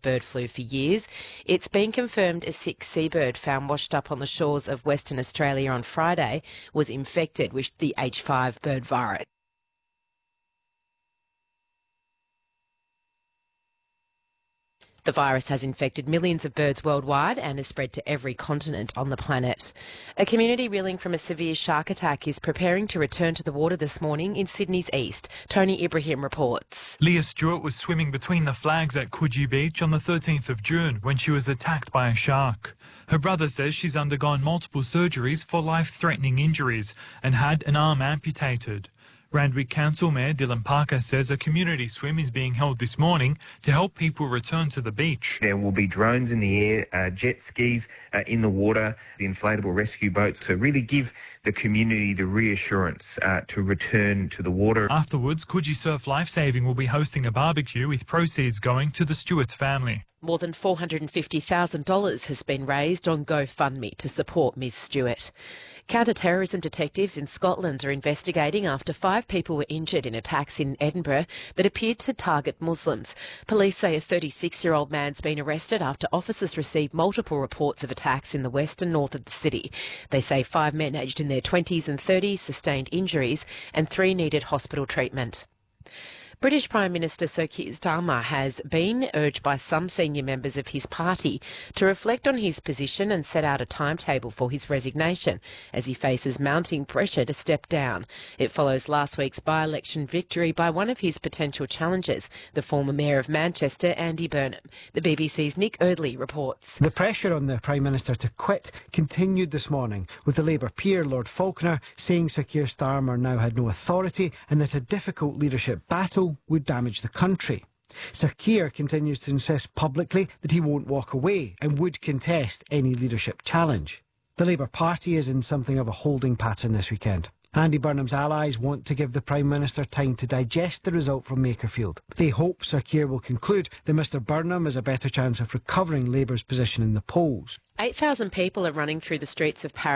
bird flu for years. It's been confirmed a sick seabird found washed up on the shores of Western Australia on Friday was infected with the H5 bird virus. The virus has infected millions of birds worldwide and has spread to every continent on the planet. A community reeling from a severe shark attack is preparing to return to the water this morning in Sydney's east. Tony Ibrahim reports. Leah Stewart was swimming between the flags at Coogee Beach on the 13th of June when she was attacked by a shark. Her brother says she's undergone multiple surgeries for life-threatening injuries and had an arm amputated. Randwick Council Mayor Dylan Parker says a community swim is being held this morning to help people return to the beach. There will be drones in the air, jet skis in the water, the inflatable rescue boats to really give the community the reassurance to return to the water. Afterwards, Coogee Surf Lifesaving will be hosting a barbecue with proceeds going to the Stewart family. More than $450,000 has been raised on GoFundMe to support Ms Stewart. Counter-terrorism detectives in Scotland are investigating after 5 people were injured in attacks in Edinburgh that appeared to target Muslims. Police say a 36-year-old man's been arrested after officers received multiple reports of attacks in the west and north of the city. They say 5 men aged in their 20s and 30s sustained injuries and 3 needed hospital treatment. British Prime Minister Sir Keir Starmer has been urged by some senior members of his party to reflect on his position and set out a timetable for his resignation as he faces mounting pressure to step down. It follows last week's by-election victory by one of his potential challengers, the former Mayor of Manchester, Andy Burnham. The BBC's Nick Erdley reports. The pressure on the Prime Minister to quit continued this morning, with the Labour peer, Lord Falconer, saying Sir Keir Starmer now had no authority and that a difficult leadership battle would damage the country. Sir Keir continues to insist publicly that he won't walk away and would contest any leadership challenge. The Labour Party is in something of a holding pattern this weekend. Andy Burnham's allies want to give the Prime Minister time to digest the result from Makerfield. They hope Sir Keir will conclude that Mr Burnham has a better chance of recovering Labour's position in the polls. 8,000 people are running through the streets of Paris